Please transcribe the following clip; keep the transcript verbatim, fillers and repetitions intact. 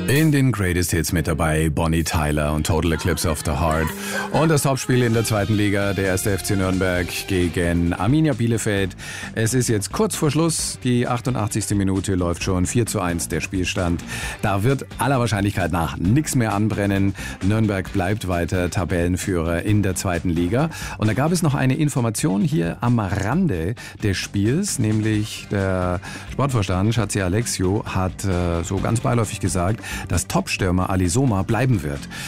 In den Greatest Hits mit dabei Bonnie Tyler und Total Eclipse of the Heart. Und das Topspiel in der zweiten Liga, der erste F C Nürnberg gegen Arminia Bielefeld. Es ist jetzt kurz vor Schluss, die achtundachtzigste Minute läuft schon, vier zu eins der Spielstand. Da wird aller Wahrscheinlichkeit nach nichts mehr anbrennen. Nürnberg bleibt weiter Tabellenführer in der zweiten Liga. Und da gab es noch eine Information hier am Rande des Spiels, nämlich der Sportvorstand Schatzi Alexiou hat äh, so ganz beiläufig gesagt, dass Topstürmer Ali Soma bleiben wird.